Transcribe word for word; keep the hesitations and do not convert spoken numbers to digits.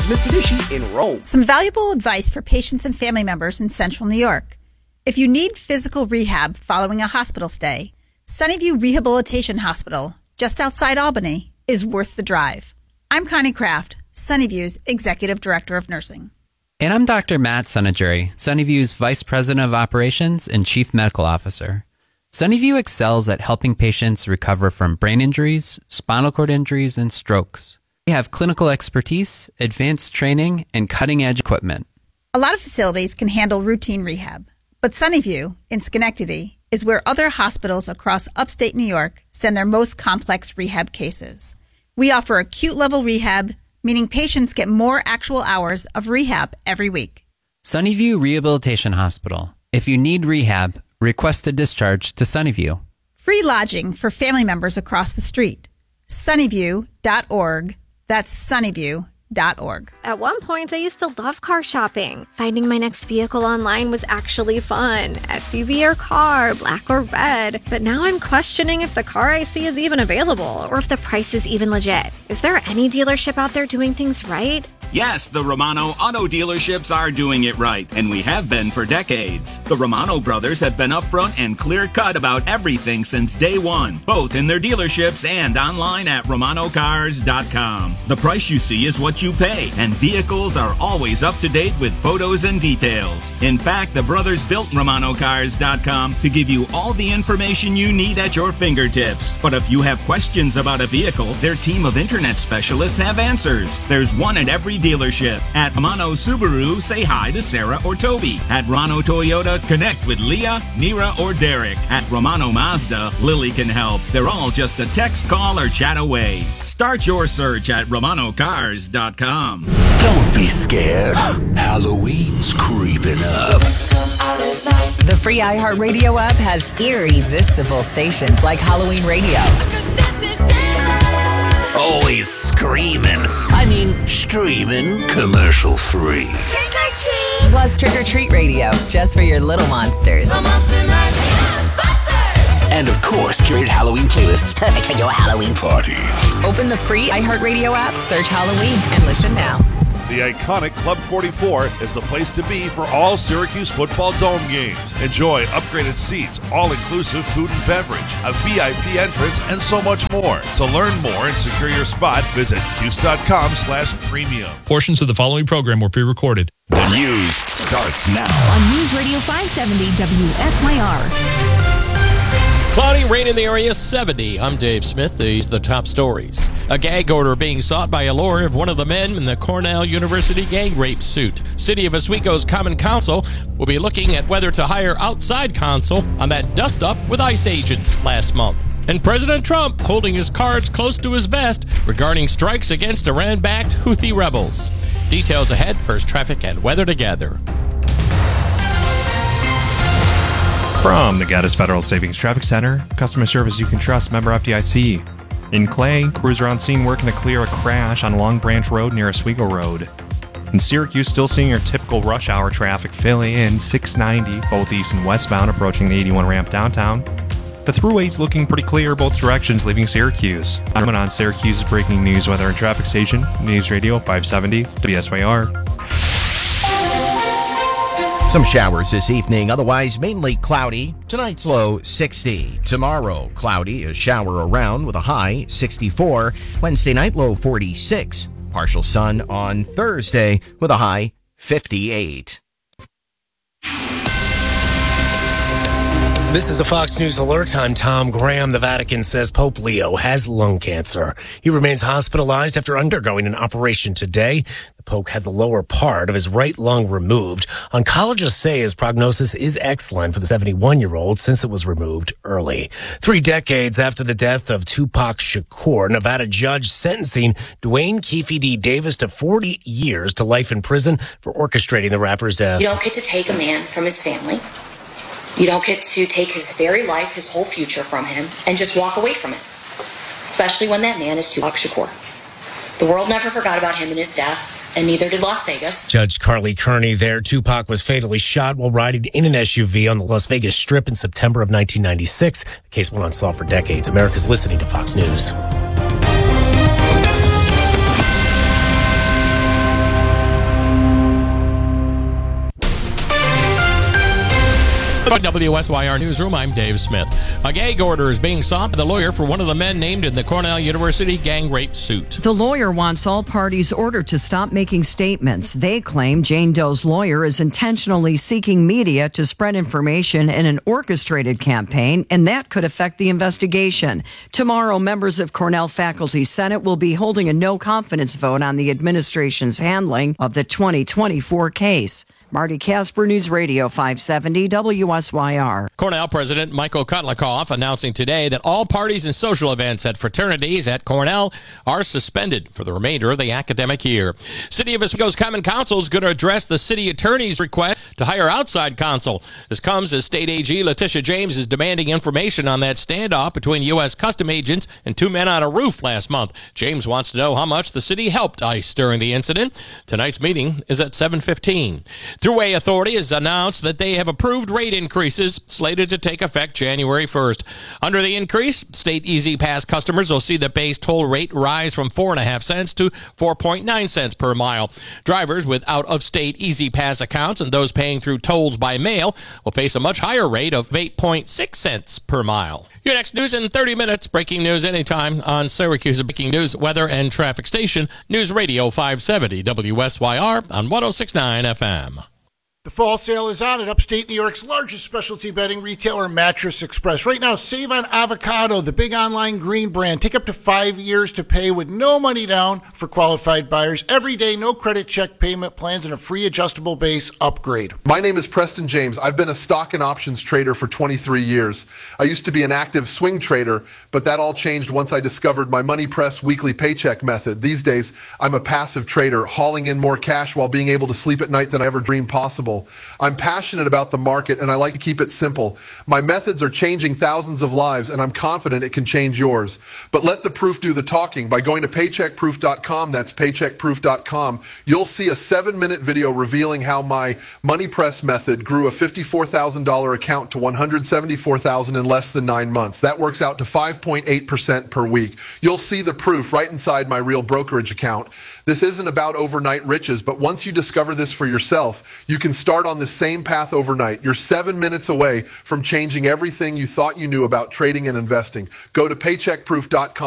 Smith Medici in Rome. Some valuable advice for patients and family members in central New York. If you need physical rehab following a hospital stay, Sunnyview Rehabilitation Hospital, just outside Albany, is worth the drive. I'm Connie Kraft, Sunnyview's Executive Director of Nursing. And I'm Doctor Matt Sunnejury, Sunnyview's Vice President of Operations and Chief Medical Officer. Sunnyview excels at helping patients recover from brain injuries, spinal cord injuries, and strokes. We have clinical expertise, advanced training, and cutting-edge equipment. A lot of facilities can handle routine rehab, but Sunnyview, in Schenectady, is where other hospitals across upstate New York send their most complex rehab cases. We offer acute-level rehab, meaning patients get more actual hours of rehab every week. Sunnyview Rehabilitation Hospital. If you need rehab, request a discharge to Sunnyview. Free lodging for family members across the street. Sunnyview dot org. That's sunnyview dot org. At one point, I used to love car shopping. Finding my next vehicle online was actually fun. S U V or car, black or red. But now I'm questioning if the car I see is even available or if the price is even legit. Is there any dealership out there doing things right? Yes, the Romano Auto Dealerships are doing it right, and we have been for decades. The Romano brothers have been upfront and clear-cut about everything since day one, both in their dealerships and online at romano cars dot com. The price you see is what you pay, and vehicles are always up to date with photos and details. In fact, the brothers built romano cars dot com to give you all the information you need at your fingertips. But if you have questions about a vehicle, their team of internet specialists have answers. There's one at every dealership. At Romano Subaru, say hi to Sarah or Toby. At Romano Toyota, connect with Leah, Nira, or Derek. At Romano Mazda, Lily can help. They're all just a text, call, or chat away. Start your search at romano cars dot com. Don't be scared. Halloween's creeping up. The free iHeartRadio app has irresistible stations like Halloween Radio. Always screaming. I mean, streaming commercial free. Trick or treat! Plus Trick or Treat Radio, just for your little monsters. The Monster Mash Ghostbusters! And of course, curated Halloween playlists perfect for your Halloween party. Open the free iHeartRadio app, search Halloween, and listen now. The iconic Club forty-four is the place to be for all Syracuse football dome games. Enjoy upgraded seats, all-inclusive food and beverage, a V I P entrance, and so much more. To learn more and secure your spot, visit cuse.com slash premium. Portions of the following program were pre-recorded. The news starts now. On News Radio five seventy W S Y R. Cloudy, rain in the area, seventy. I'm Dave Smith. These are the top stories. A gag order being sought by a lawyer of one of the men in the Cornell University gang rape suit. City of Oswego's Common Council will be looking at whether to hire outside counsel on that dust-up with ICE agents last month. And President Trump holding his cards close to his vest regarding strikes against Iran-backed Houthi rebels. Details ahead. First, traffic and weather together. From the Gaddis Federal Savings Traffic Center, customer service you can trust, member F D I C. In Clay, crews are on scene working to clear a crash on Long Branch Road near Oswego Road. In Syracuse, still seeing your typical rush hour traffic filling in six ninety, both east and westbound, approaching the eighty-one ramp downtown. The thruway's looking pretty clear both directions leaving Syracuse. I'm on Syracuse's breaking news weather and traffic station, News Radio five seventy W S Y R. Some showers this evening, otherwise mainly cloudy. Tonight's low sixty. Tomorrow, cloudy, a shower around with a high sixty-four. Wednesday night, low forty-six. Partial sun on Thursday with a high fifty-eight. This is a Fox News alert. I'm Tom Graham. The Vatican says Pope Leo has lung cancer. He remains hospitalized after undergoing an operation today. The Pope had the lower part of his right lung removed. Oncologists say his prognosis is excellent for the seventy-one-year-old since it was removed early. Three decades after the death of Tupac Shakur, Nevada judge sentencing Dwayne Keefe D. Davis to forty years to life in prison for orchestrating the rapper's death. You don't get to take a man from his family. You don't get to take his very life, his whole future from him, and just walk away from it. Especially when that man is Tupac Shakur. The world never forgot about him and his death, and neither did Las Vegas. Judge Carly Kearney there. Tupac was fatally shot while riding in an S U V on the Las Vegas Strip in September of nineteen ninety-six. The case went unsolved for decades. America's listening to Fox News. one W S Y R Newsroom, I'm Dave Smith. A gag order is being sought by the lawyer for one of the men named in the Cornell University gang rape suit. The lawyer wants all parties ordered to stop making statements. They claim Jane Doe's lawyer is intentionally seeking media to spread information in an orchestrated campaign, and that could affect the investigation. Tomorrow, members of Cornell Faculty Senate will be holding a no-confidence vote on the administration's handling of the twenty twenty-four case. Marty Casper, News Radio five seventy W S Y R. Cornell President Michael Kutlikoff announcing today that all parties and social events at fraternities at Cornell are suspended for the remainder of the academic year. City of Oswego's Common Council is going to address the city attorney's request to hire outside counsel. This comes as State A G Letitia James is demanding information on that standoff between U S custom agents and two men on a roof last month. James wants to know how much the city helped ICE during the incident. Tonight's meeting is at seven fifteen. Thruway Authority has announced that they have approved rate increases slated to take effect January first. Under the increase, state Easy Pass customers will see the base toll rate rise from four point five cents to four point nine cents per mile. Drivers with out-of-state Easy Pass accounts and those paying through tolls by mail will face a much higher rate of eight point six cents per mile. Your next news in thirty minutes. Breaking news anytime on Syracuse's breaking news, weather, and traffic station, News Radio five seventy W S Y R on one oh six point nine F M. The fall sale is on at upstate New York's largest specialty bedding retailer, Mattress Express. Right now, save on Avocado, the big online green brand. Take up to five years to pay with no money down for qualified buyers. Every day, no credit check payment plans, and a free adjustable base upgrade. My name is Preston James. I've been a stock and options trader for twenty-three years. I used to be an active swing trader, but that all changed once I discovered my Money Press weekly paycheck method. These days, I'm a passive trader, hauling in more cash while being able to sleep at night than I ever dreamed possible. I'm passionate about the market, and I like to keep it simple. My methods are changing thousands of lives, and I'm confident it can change yours. But let the proof do the talking. By going to paycheck proof dot com, that's paycheck proof dot com, you'll see a seven-minute video revealing how my Money Press method grew a fifty-four thousand dollars account to one hundred seventy-four thousand dollars in less than nine months. That works out to five point eight percent per week. You'll see the proof right inside my real brokerage account. This isn't about overnight riches, but once you discover this for yourself, you can start on the same path overnight. You're seven minutes away from changing everything you thought you knew about trading and investing. Go to paycheck proof dot com.